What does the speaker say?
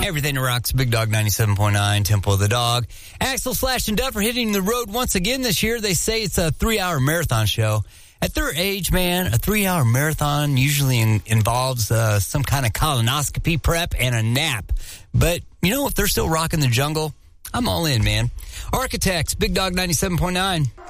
Everything that rocks, Big Dog 97.9, Temple of the Dog. Axel, Slash, and Duff are hitting the road once again this year. They say it's a 3-hour marathon show. At their age, man, a 3-hour marathon usually involves some kind of colonoscopy prep and a nap. But, you know, if they're still rocking the jungle, I'm all in, man. Architects, Big Dog 97.9.